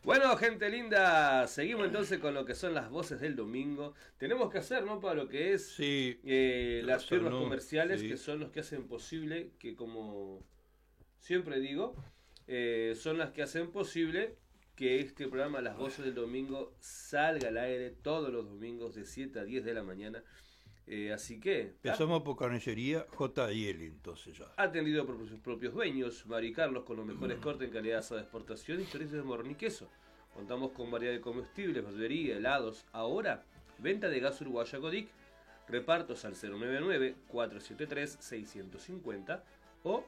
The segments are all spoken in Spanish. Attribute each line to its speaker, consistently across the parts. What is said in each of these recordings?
Speaker 1: Bueno, gente linda, seguimos entonces con lo que son las voces del domingo. Tenemos que hacer, ¿no? Para lo que es
Speaker 2: Sí,
Speaker 1: las firmas comerciales,
Speaker 2: sí.
Speaker 1: que son los que hacen posible, que como siempre digo, son las que hacen posible que este programa Las Voces del Domingo salga al aire todos los domingos de 7 a 10 de la mañana. Así que
Speaker 2: Empezamos por carnicería J.L. entonces ya.
Speaker 1: atendido por sus propios dueños, Mari Carlos, con los mejores cortes en calidad de asada de exportación y chorizos de morón y queso. Contamos con variedad de comestibles, verdulería, helados. Ahora, venta de gas uruguaya Codic. Repartos al 099-473-650 o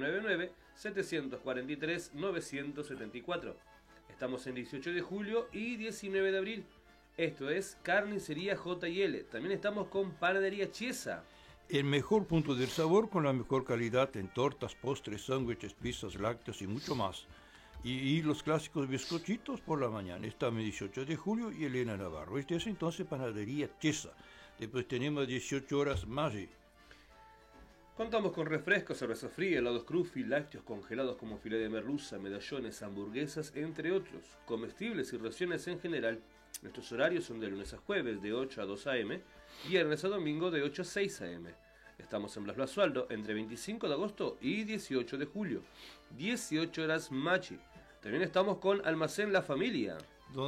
Speaker 1: 099-743-974. Estamos en 18 de julio y 19 de abril. Esto es Carnicería J&L. También estamos con Panadería Chiesa.
Speaker 2: El mejor punto del sabor con la mejor calidad en tortas, postres, sándwiches, pizzas, lácteos y mucho más. Y los clásicos bizcochitos por la mañana. Estamos el 18 de julio y Elena Navarro. Este es entonces Panadería Chiesa. Después tenemos 18 horas Maggi.
Speaker 1: Contamos con refrescos, cerveza fría, helados Crufi, lácteos congelados como filé de merluza, medallones, hamburguesas, entre otros. Comestibles y raciones en general. Nuestros horarios son de lunes a jueves de 8 a 2 a.m. Viernes a domingo de 8 a 6 a.m. Estamos en Blas Basualdo entre 25 de agosto y 18 de julio. 18 horas Machi. También estamos con Almacén La Familia.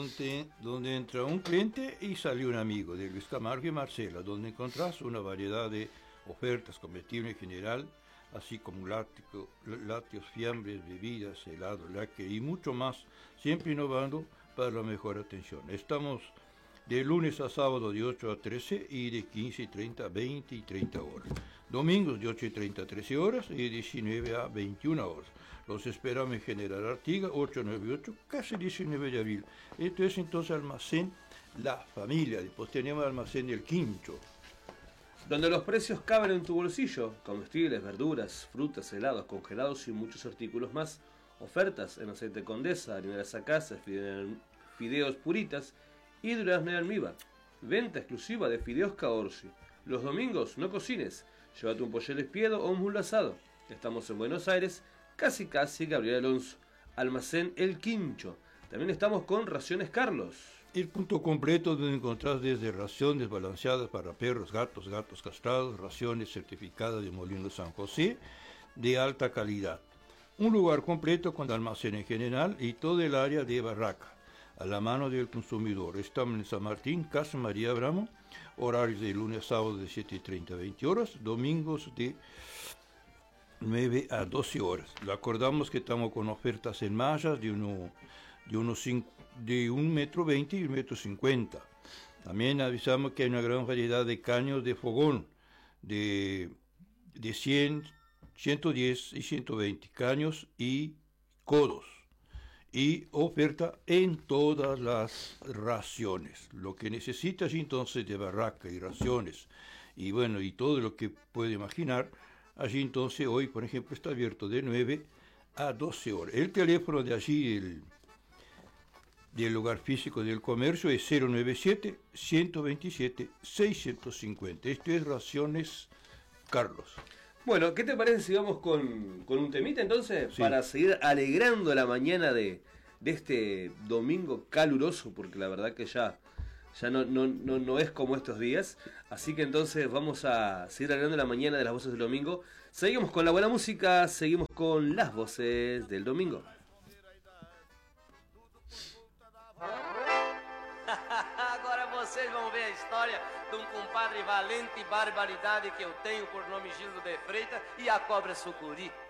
Speaker 2: Donde entra un cliente y sale un amigo, de Luis Camargo y Marcela, donde encontrás una variedad de ofertas comestibles en general, así como lácteos, fiambres, bebidas, helados, lácteos y mucho más, siempre innovando para la mejor atención. Estamos de lunes a sábado de 8 a 13 y de 15:30 a 20 y 30 horas. Domingos de 8:30 a 13 horas y de 19 a 21 horas. Los esperamos en General Artigas, 898, casi 19 de abril. Esto es entonces Almacén La Familia. Después tenemos Almacén El Quincho,
Speaker 1: donde los precios caben en tu bolsillo. Comestibles, verduras, frutas, helados, congelados y muchos artículos más. Ofertas en aceite Condesa, harina de Sacasa, fideos puritas y durazno de almíbar. Venta exclusiva de fideos Caorsi. Los domingos no cocines. Llévate un pollo espiedo o un muslo asado. Estamos en Buenos Aires, casi Gabriel Alonso. Almacén El Quincho. También estamos con Raciones Carlos.
Speaker 2: El punto completo donde encontrás desde raciones balanceadas para perros, gatos castrados, raciones certificadas de Molino San José de alta calidad. Un lugar completo con almacén en general y todo el área de barraca, a la mano del consumidor. Estamos en San Martín, Casa María Abramo, horarios de lunes a sábado de 7:30 a 20 horas, domingos de 9 a 12 horas. Le acordamos que estamos con ofertas en mallas de 1,20 m y 1,50 m. También avisamos que hay una gran variedad de caños de fogón de 100, 110 y 120 caños y codos. Y oferta en todas las raciones. Lo que necesitas entonces de barraca y raciones y bueno, y todo lo que puede imaginar, allí entonces hoy, por ejemplo, está abierto de 9 a 12 horas. El teléfono de allí, del lugar físico del comercio, es 097-127-650. Esto es Raciones Carlos.
Speaker 1: Bueno, ¿qué te parece si vamos con un temita entonces?
Speaker 2: Sí.
Speaker 1: Para seguir alegrando la mañana de este domingo caluroso, porque la verdad que ya no es como estos días. Así que entonces vamos a seguir alegrando la mañana de las voces del domingo. Seguimos con la buena música, seguimos con las voces del domingo.
Speaker 3: Agora vocês vão ver a história de compadre valente e barbaridade que eu tenho por nome Gildo de Freitas e a cobra sucuri.